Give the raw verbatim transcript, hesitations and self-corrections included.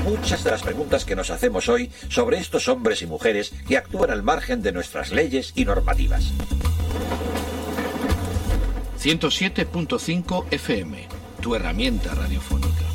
muchas de las preguntas que nos hacemos hoy sobre estos hombres y mujeres que actúan al margen de nuestras leyes y normativas. ciento siete punto cinco F M, tu herramienta radiofónica.